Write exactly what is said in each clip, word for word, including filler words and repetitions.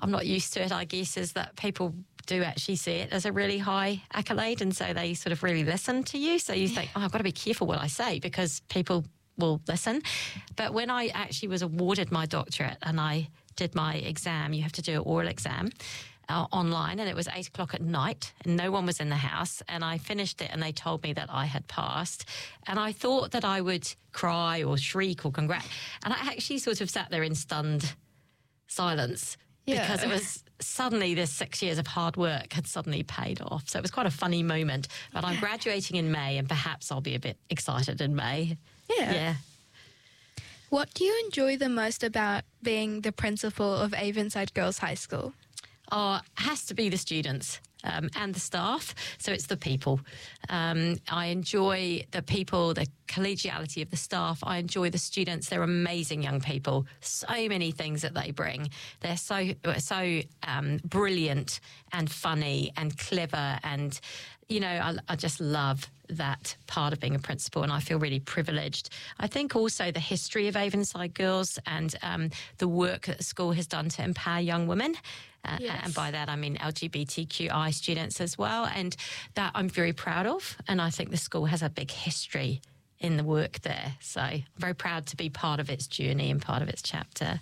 I'm not used to it, I guess, is that people do actually see it as a really high accolade, and so they sort of really listen to you. So you think, oh, I've got to be careful what I say because people will listen. But when I actually was awarded my doctorate and I did my exam, you have to do an oral exam uh, online, and it was eight o'clock at night and no one was in the house, and I finished it and they told me that I had passed, and I thought that I would cry or shriek or congrat, and I actually sort of sat there in stunned silence. Yeah. Because it was suddenly this six years of hard work had suddenly paid off. So it was quite a funny moment. But yeah. I'm graduating in May, and perhaps I'll be a bit excited in May. Yeah. Yeah. What do you enjoy the most about being the principal of Avonside Girls High School? Oh, it has to be the students. Um, and the staff, so it's the people. Um, I enjoy the people, the collegiality of the staff. I enjoy the students. They're amazing young people. So many things that they bring. They're so so um, brilliant and funny and clever, and you know, I, I just love that part of being a principal, and I feel really privileged. I think also the history of Avonside Girls and um, the work that the school has done to empower young women. Uh, yes. And by that, I mean L G B T Q I students as well. And that I'm very proud of. And I think the school has a big history in the work there. So I'm very proud to be part of its journey and part of its chapter.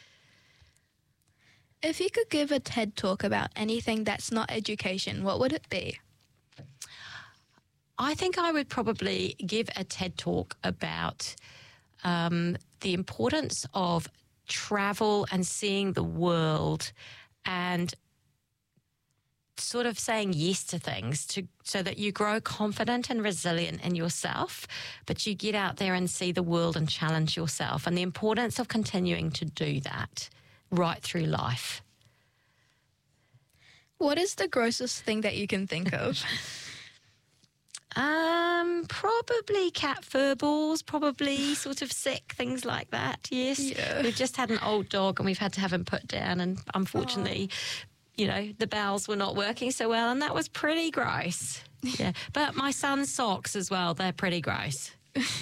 If you could give a TED Talk about anything that's not education, what would it be? I think I would probably give a TED Talk about um, the importance of travel and seeing the world, and sort of saying yes to things to so that you grow confident and resilient in yourself, but you get out there and see the world and challenge yourself, and the importance of continuing to do that right through life. What is the grossest thing that you can think of? Um, probably cat fur balls, probably sort of sick, things like that, yes. Yeah. We've just had an old dog and we've had to have him put down, and unfortunately, oh. you know, the bowels were not working so well, and that was pretty gross. Yeah, but my son's socks as well, they're pretty gross.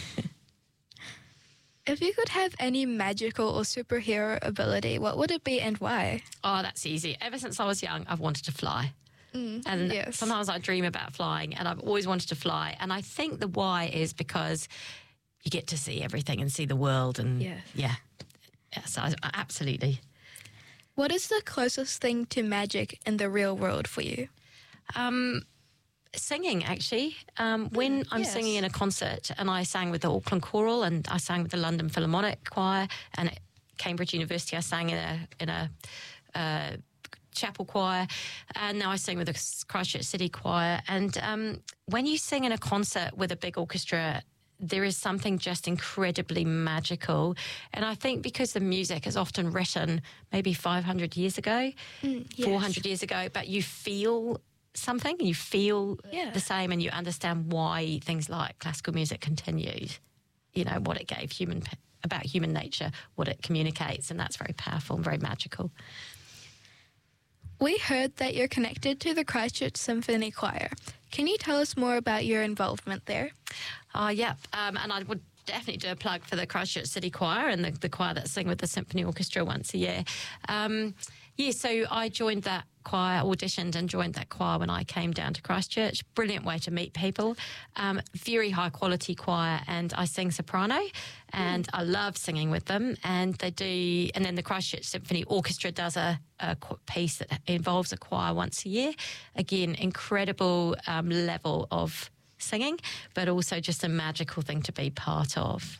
If you could have any magical or superhero ability, what would it be and why? Oh, that's easy. Ever since I was young, I've wanted to fly. Mm, and yes. sometimes I dream about flying, and I've always wanted to fly. And I think the why is because you get to see everything and see the world. And yeah, yeah, yeah so I, absolutely. What is the closest thing to magic in the real world for you? Um, singing, actually. Um, when I'm yes. singing in a concert, and I sang with the Auckland Choral, and I sang with the London Philharmonic Choir, and at Cambridge University I sang in a in a uh, chapel choir, and now I sing with the Christchurch City Choir. And um, when you sing in a concert with a big orchestra, there is something just incredibly magical. And I think because the music is often written maybe five hundred years ago, mm, yes. four hundred years ago, but you feel something, you feel yeah. the same, and you understand why things like classical music continued, you know, what it gave human about human nature, what it communicates, and that's very powerful and very magical. We heard that you're connected to the Christchurch Symphony Choir. Can you tell us more about your involvement there? Oh, yeah. Um, and I would definitely do a plug for the Christchurch City Choir and the, the choir that sing with the Symphony Orchestra once a year. Um, yeah, so I joined that choir, auditioned and joined that choir when I came down to Christchurch. Brilliant way to meet people. Um, very high quality choir, and I sing soprano, and mm. I love singing with them. And they do, and then the Christchurch Symphony Orchestra does a, a piece that involves a choir once a year. Again, incredible um, level of singing, but also just a magical thing to be part of.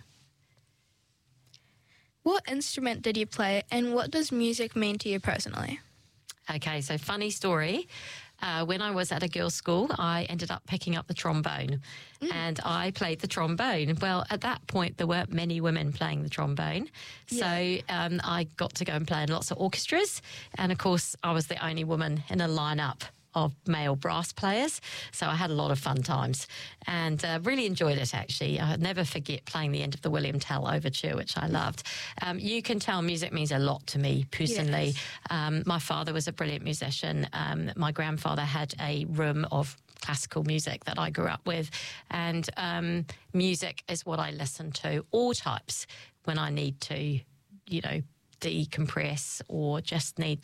What instrument did you play, and what does music mean to you personally? Okay, so funny story. Uh, when I was at a girls' school, I ended up picking up the trombone, mm. and I played the trombone. Well, at that point, there weren't many women playing the trombone, yeah. so um, I got to go and play in lots of orchestras, and of course, I was the only woman in a lineup of male brass players, so I had a lot of fun times and uh, really enjoyed it, actually. I'll never forget playing the end of the William Tell Overture, which I loved. Um, you can tell music means a lot to me personally. Yes. Um, my father was a brilliant musician. Um, my grandfather had a room of classical music that I grew up with, and um, music is what I listen to, all types, when I need to, you know, decompress or just need